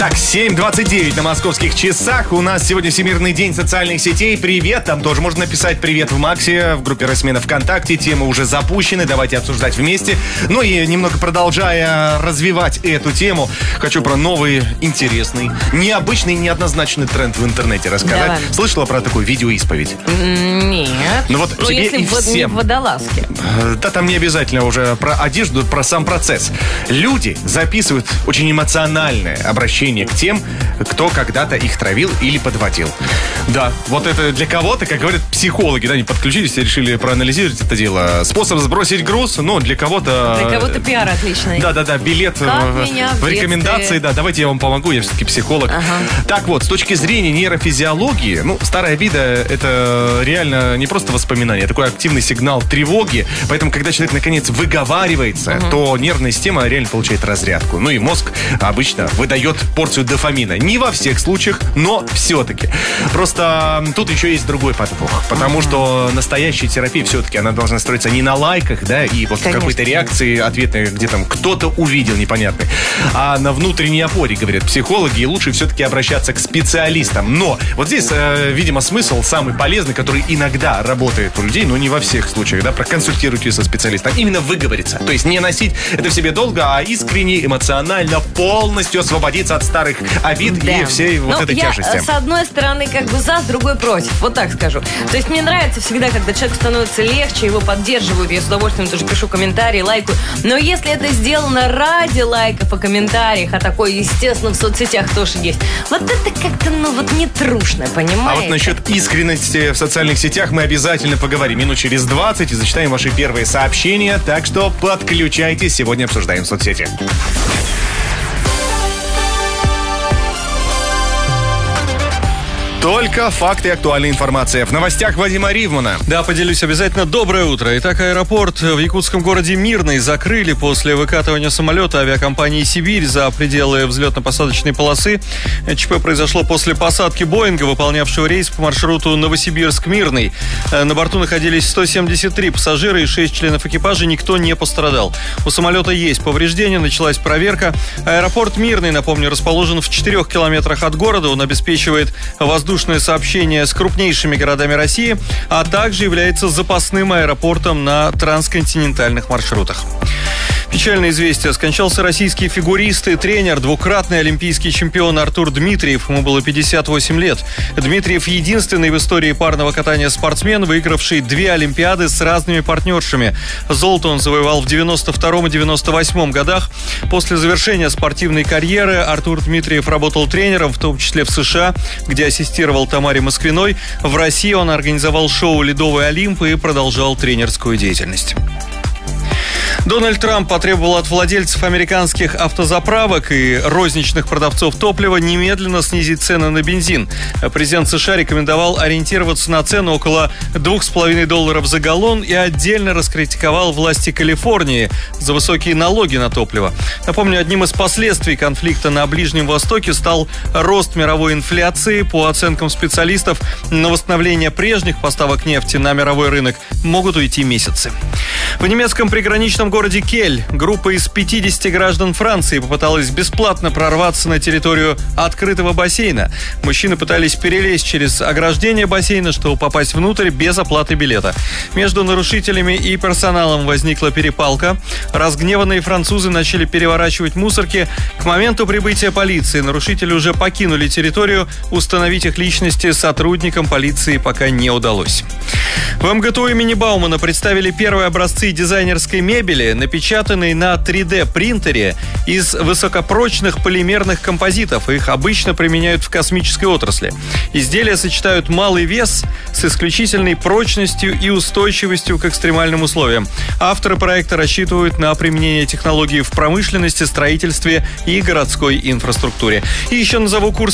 Так, 7:29 на московских часах. У нас сегодня Всемирный день социальных сетей. Привет, там тоже можно написать привет в Максе, в группе Росмена ВКонтакте. Темы уже запущены, давайте обсуждать вместе. Ну и немного продолжая развивать эту тему, хочу про новый, интересный, необычный, неоднозначный тренд в интернете рассказать. Давай. Слышала про такую видеоисповедь? Нет. Ну вот тебе если и не всем. в водолазке. Да, там не обязательно уже про одежду, про сам процесс. Люди записывают очень эмоциональное обращение к тем, кто когда-то их травил или подводил. Да, вот это для кого-то, как говорят психологи, да, они подключились и решили проанализировать это дело. Способ сбросить груз, но для кого-то... Для кого-то пиар отличный. Да, билет в рекомендации. Да, давайте я вам помогу, я все-таки психолог. Так вот, с точки зрения нейрофизиологии, старая обида — это реально не просто воспоминание, а такой активный сигнал тревоги. Поэтому, когда человек наконец выговаривается, то нервная система реально получает разрядку. Ну и мозг обычно выдает порцию дофамина. Не во всех случаях, но все-таки. Просто тут еще есть другой подвох. Потому что настоящая терапия все-таки, она должна строиться не на лайках, да, и вот какой-то реакции ответной, где там кто-то увидел непонятный, а на внутренней опоре, говорят психологи, и лучше все-таки обращаться к специалистам. Но вот здесь, видимо, смысл самый полезный, который иногда работает у людей, но не во всех случаях, да, проконсультируйтесь со специалистом. Именно выговориться. То есть не носить это в себе долго, а искренне, эмоционально, полностью освободиться от старых обид и всей вот этой тяжести. Я, с одной стороны, как бы за, с другой против. Вот так скажу. То есть мне нравится всегда, когда человеку становится легче, его поддерживают. Я с удовольствием тоже пишу комментарии, лайкаю. Но если это сделано ради лайков и комментариев, а такое, естественно, в соцсетях тоже есть, вот это как-то, не трушно, понимаете? А вот насчет искренности в социальных сетях мы обязательно поговорим минут через 20 и зачитаем ваши первые сообщения. Так что подключайтесь. Сегодня обсуждаем соцсети. Только факты и актуальная информация. В новостях Вадима Ривмана. Да, поделюсь обязательно. Доброе утро. Итак, аэропорт в якутском городе Мирный закрыли после выкатывания самолета авиакомпании «Сибирь» за пределы взлетно-посадочной полосы. ЧП произошло после посадки Боинга, выполнявшего рейс по маршруту Новосибирск-Мирный. На борту находились 173 пассажира и 6 членов экипажа. Никто не пострадал. У самолета есть повреждения, началась проверка. Аэропорт Мирный, напомню, расположен в 4 километрах от города. Он обеспечивает воздушное сообщение с крупнейшими городами России, а также является запасным аэропортом на трансконтинентальных маршрутах. Печальное известие. Скончался российский фигурист и тренер, двукратный олимпийский чемпион Артур Дмитриев. Ему было 58 лет. Дмитриев единственный в истории парного катания спортсмен, выигравший 2 олимпиады с разными партнершами. Золото он завоевал в 92-м и 98-м годах. После завершения спортивной карьеры Артур Дмитриев работал тренером, в том числе в США, где ассистировал Тамаре Москвиной. В России он организовал шоу «Ледовый Олимп» и продолжал тренерскую деятельность. Дональд Трамп потребовал от владельцев американских автозаправок и розничных продавцов топлива немедленно снизить цены на бензин. Президент США рекомендовал ориентироваться на цену около $2,5 за галлон и отдельно раскритиковал власти Калифорнии за высокие налоги на топливо. Напомню, одним из последствий конфликта на Ближнем Востоке стал рост мировой инфляции. По оценкам специалистов, на восстановление прежних поставок нефти на мировой рынок могут уйти месяцы. В немецком приграничном городе Кель группа из 50 граждан Франции попыталась бесплатно прорваться на территорию открытого бассейна. Мужчины пытались перелезть через ограждение бассейна, чтобы попасть внутрь без оплаты билета. Между нарушителями и персоналом возникла перепалка. Разгневанные французы начали переворачивать мусорки. К моменту прибытия полиции нарушители уже покинули территорию. Установить их личности сотрудникам полиции пока не удалось. В МГТУ имени Баумана представили первые образцы дизайнерской мебели, напечатанные на 3D-принтере из высокопрочных полимерных композитов. Их обычно применяют в космической отрасли. Изделия сочетают малый вес с исключительной прочностью и устойчивостью к экстремальным условиям. Авторы проекта рассчитывают на применение технологий в промышленности, строительстве и городской инфраструктуре. И еще назову курс